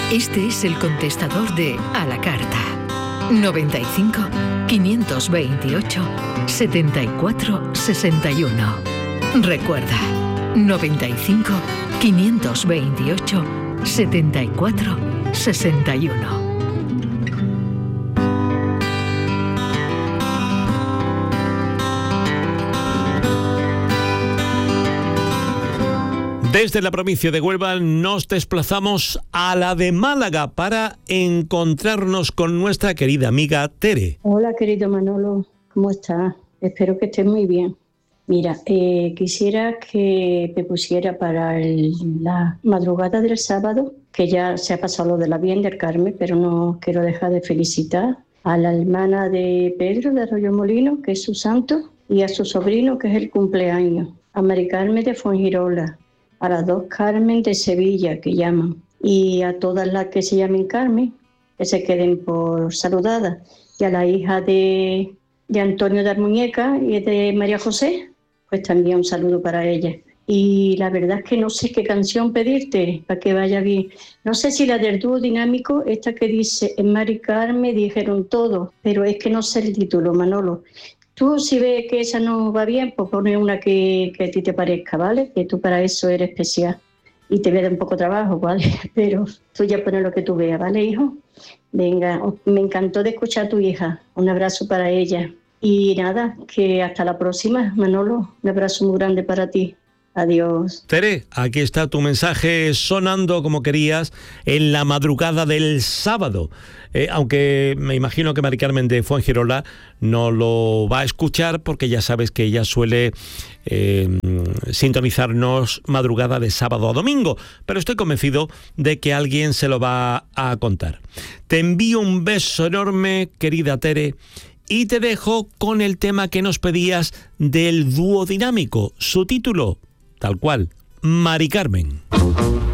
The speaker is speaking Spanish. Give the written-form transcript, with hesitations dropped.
Este es el contestador de A la Carta. 95 528 74 61. Recuerda, 95 528 74 61. Desde la provincia de Huelva nos desplazamos a la de Málaga para encontrarnos con nuestra querida amiga Tere. Hola, querido Manolo, ¿cómo estás? Espero que estés muy bien. Mira, quisiera que me pusiera para la madrugada del sábado, que ya se ha pasado lo de la Virgen del Carmen, pero no quiero dejar de felicitar a la hermana de Pedro de Arroyo Molino, que es su santo, y a su sobrino, que es el cumpleaños, a Mari Carmen de Fuengirola, a las dos Carmen de Sevilla, que llaman, y a todas las que se llamen Carmen, que se queden por saludadas, y a la hija de Antonio de Armuñeca y de María José, pues también un saludo para ella. Y la verdad es que no sé qué canción pedirte para que vaya bien. No sé si la del dúo dinámico, esta que dice, en Mari Carmen dijeron todo, pero es que no sé el título, Manolo. Tú, si ves que esa no va bien, pues pone una que a ti te parezca, ¿vale? Que tú para eso eres especial. Y te voy a dar un poco de trabajo, ¿vale? Pero tú ya pones lo que tú veas, ¿vale, hijo? Venga, me encantó de escuchar a tu hija. Un abrazo para ella. Y nada, que hasta la próxima, Manolo. Un abrazo muy grande para ti. Adiós. Tere, aquí está tu mensaje sonando como querías en la madrugada del sábado. Aunque me imagino que Mari Carmen de Fuengirola no lo va a escuchar porque ya sabes que ella suele sintonizarnos madrugada de sábado a domingo. Pero estoy convencido de que alguien se lo va a contar. Te envío un beso enorme, querida Tere. Y te dejo con el tema que nos pedías del dúo dinámico. Su título, tal cual, Mari Carmen.